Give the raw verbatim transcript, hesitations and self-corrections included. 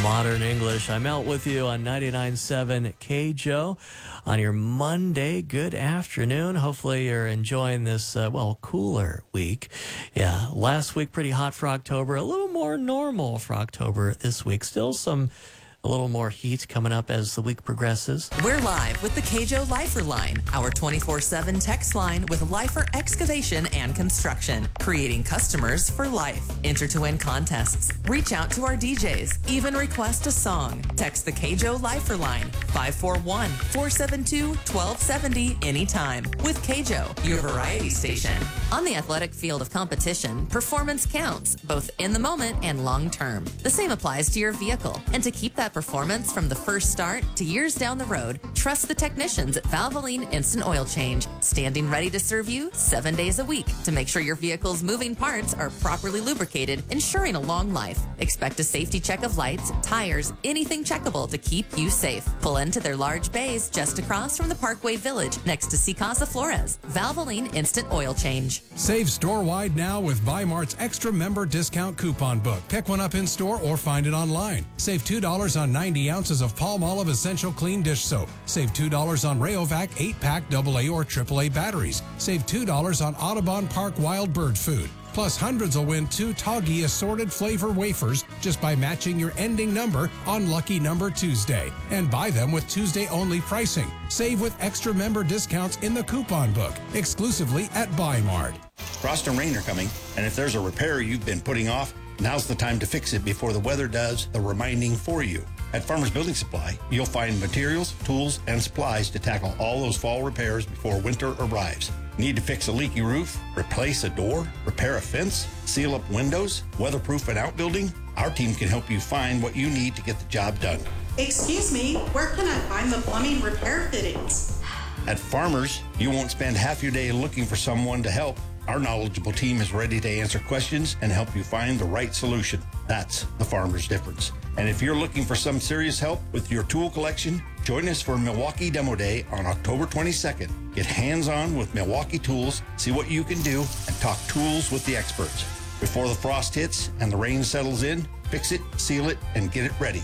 Modern English. I'm out with you on ninety-nine point seven K J O on your Monday. Good afternoon. Hopefully you're enjoying this, uh, well, cooler week. Yeah, last week pretty hot for October. A little more normal for October this week. Still some... a little more heat coming up as the week progresses. We're live with the K J O Lifer Line, our twenty-four seven text line with Lifer Excavation and Construction, creating customers for life. Enter to win contests. Reach out to our D Js. Even request a song. Text the K J O Lifer Line, five four one, four seven two, one two seven zero anytime. With K J O, your variety station. On the athletic field of competition, performance counts, both in the moment and long term. The same applies to your vehicle. And to keep that performance from the first start to years down the road, trust the technicians at Valvoline Instant Oil Change, standing ready to serve you seven days a week to make sure your vehicle's moving parts are properly lubricated, ensuring a long life. Expect a safety check of lights, tires, anything checkable to keep you safe. Pull into their large bays just across from the Parkway Village next to Casa Flores. Valvoline Instant Oil Change. Save store-wide now with Bi-Mart's extra member discount coupon book. Pick one up in store or find it online. Save two dollars on ninety ounces of Palmolive Essential Clean Dish Soap. Save two dollars on Rayovac eight pack double A or triple A batteries. Save two dollars on Audubon Park Wild Bird Food. Plus, hundreds will win two Toggy assorted flavor wafers just by matching your ending number on Lucky Number Tuesday. And buy them with Tuesday-only pricing. Save with extra member discounts in the coupon book, exclusively at Bi-Mart. Frost and rain are coming, and if there's a repair you've been putting off, now's the time to fix it before the weather does the reminding for you. At Farmers Building Supply, you'll find materials, tools, and supplies to tackle all those fall repairs before winter arrives. Need to fix a leaky roof, replace a door, repair a fence, seal up windows, weatherproof an outbuilding? Our team can help you find what you need to get the job done. Excuse me, where can I find the plumbing repair fittings? At Farmers, you won't spend half your day looking for someone to help. Our knowledgeable team is ready to answer questions and help you find the right solution. That's the Farmer's difference. And if you're looking for some serious help with your tool collection, join us for Milwaukee Demo Day on October twenty-second. Get hands-on with Milwaukee tools, see what you can do, and talk tools with the experts. Before the frost hits and the rain settles in, fix it, seal it, and get it ready.